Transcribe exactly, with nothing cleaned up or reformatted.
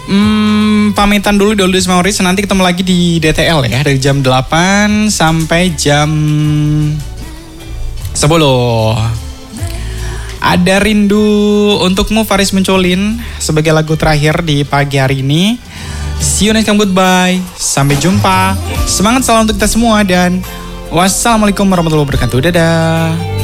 Hmm, pamitan dulu dulu sama Maurice. Nanti ketemu lagi di D T L ya. Dari jam delapan sampai jam sepuluh. Ada Rindu Untukmu Faris Mencolin sebagai lagu terakhir di pagi hari ini. See you next time, goodbye. Sampai jumpa. Semangat selalu untuk kita semua dan wassalamualaikum warahmatullahi wabarakatuh. Dadah.